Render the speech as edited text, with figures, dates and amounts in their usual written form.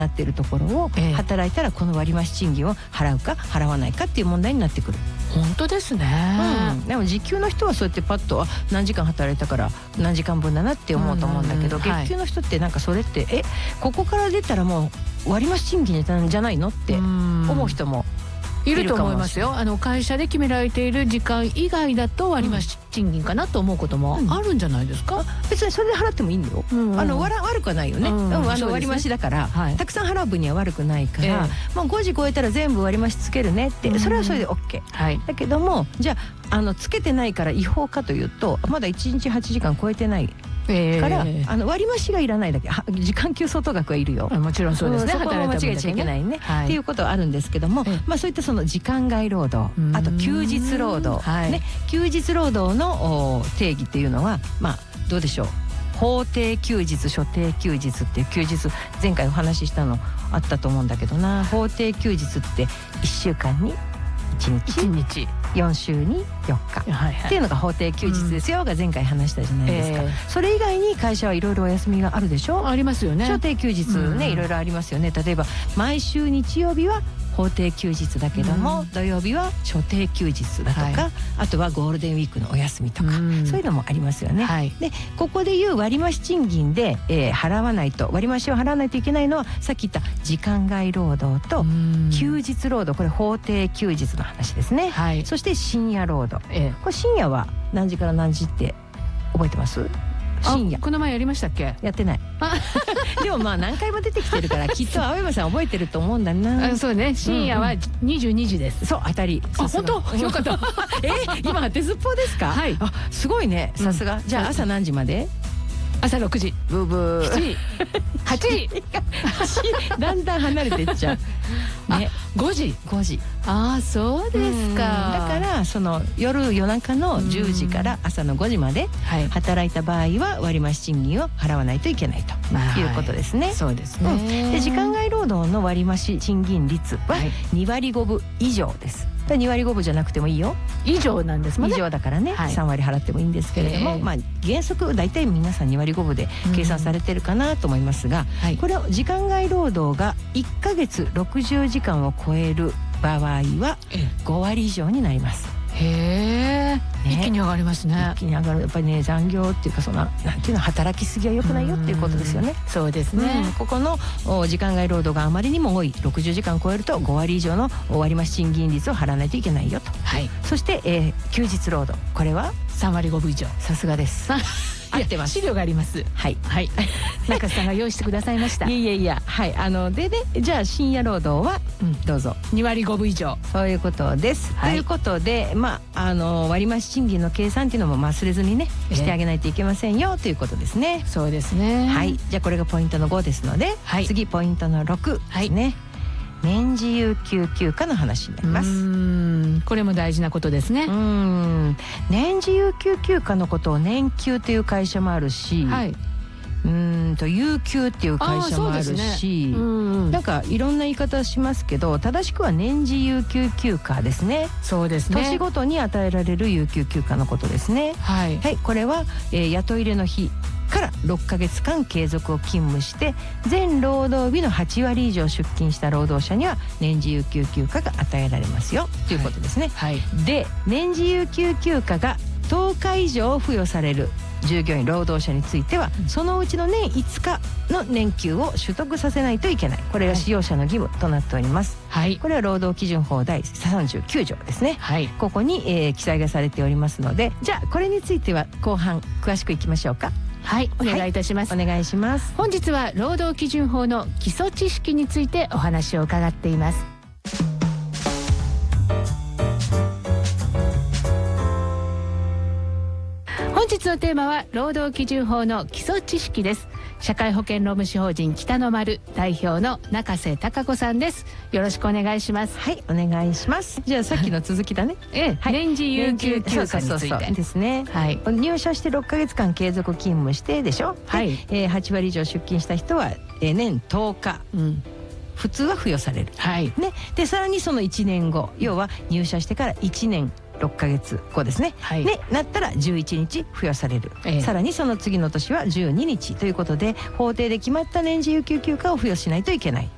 なっているところを働いたらこの割増賃金を払うか払わないかっていう問題になってくる。 本当ですね、 でも時給の人はそうやってパッと何時間働いたから何時間分だなって思うと思うんだけど、月給の人ってなんかそれってここから出たらもう割増賃金じゃないのって思う人もいると思いますよ。会社で決められている時間以外だと割増賃金かなと思うこともあるんじゃないですか。 別にそれで払ってもいいんだよ。悪くはないよね。割増だからたくさん払う分には悪くないから、5時超えたら全部割増つけるねって、それはそれで OK、だけどもじゃあつけてないから違法かというと、まだ1日8時間超えてないから割増がいらないだけ、時間給相当額はいるよ。もちろんそうですね。そこは間違えちゃいけないねっていうことはあるんですけども、そういったその時間外労働、あと休日労働ね、休日労働の定義っていうのはどうでしょう。法定休日、所定休日っていう休日、前回お話ししたのあったと思うんだけどな。法定休日って1週間に1日4週に4日っていうのが法定休日ですよが前回話したじゃないですか。それ以外に会社はいろいろお休みがあるでしょ。ありますよね。所定休日ね、いろいろありますよね。例えば毎週日曜日は法定休日だけども、土曜日は所定休日だとか、あとはゴールデンウィークのお休みとか、そういうのもありますよね。でここでいう割増賃金で、払わないと、割増を払わないといけないのはさっき言った時間外労働と休日労働、これ法定休日の話ですね。そして深夜労働、これ深夜は何時から何時って覚えてます？深夜この前やりましたっけ？やってないでも何回も出てきてるからきっと青山さん覚えてると思うんだな。そうね、深夜は22時です。そう、当たり。本当よかった今当てずっぽうですか？すごいね、さすが。じゃあ朝何時まで？朝6時。ブーブー。7時。8時。だんだん離れていっちゃう。ね、5時。5時。ああ、そうですか。だからその夜中の10時から朝の5時まで働いた場合は割増賃金を払わないといけないということですね。そうですね。で時間外労働の割増賃金率は2割5分以上です。2割5分じゃなくてもいいよ。以上なんですもんね。以上だからね、3割払ってもいいんですけれども、原則大体皆さん2割5分で計算されてるかなと思いますが、これを時間外労働が1ヶ月60時間を超える場合は5割以上になります。へえ、一気に上がりますね。一気に上がる。やっぱりね、残業っていうかなんていうの、働きすぎは良くないよっていうことですよね。そうですね。ここの時間外労働があまりにも多い60時間超えると5割以上の割増賃金率を払わないといけないよと。そして、休日労働、これは3割5分以上。さすがです。合ってます。資料があります。中瀬さんが用意してくださいました。いやでね、じゃあ深夜労働はどうぞ2割5分以上、そういうことです。ということで割増賃金の計算っていうのも忘れずにねしてあげないといけませんよということですね。そうですね。じゃあこれがポイントの5ですので、次ポイントの6ですね。年次有給休暇の話になります。これも大事なことですね。年次有給休暇のことを年給っていう会社もあるし、有給っていう会社もあるし、なんかいろんな言い方しますけど、正しくは年次有給休暇ですね。そうですね。年ごとに与えられる有給休暇のことですね。これは、雇い入れの日から6ヶ月間継続を勤務して全労働日の8割以上出勤した労働者には年次有給休暇が与えられますよということですね。で、年次有給休暇が10日以上付与される従業員労働者についてはそのうちの年5日の年給を取得させないといけない。これが使用者の義務となっております。これは労働基準法第39条ですね。ここに、記載がされておりますので、じゃあこれについては後半詳しくいきましょうか。お願いいたします。お願いします。本日は労働基準法の基礎知識についてお話を伺っています。本日のテーマは労働基準法の基礎知識です。社会保険労務士法人北の丸代表の中瀬貴子さんです。よろしくお願いします。お願いします。じゃあさっきの続きだね。年次有給休暇についてですね。入社して6ヶ月間継続勤務してでしょ。8割以上出勤した人は年10日。普通は付与される。でさらにその1年後、要は入社してから1年6ヶ月後ですね。なったら11日付与される。さらにその次の年は12日ということで法定で決まった年次有給休暇を付与しないといけない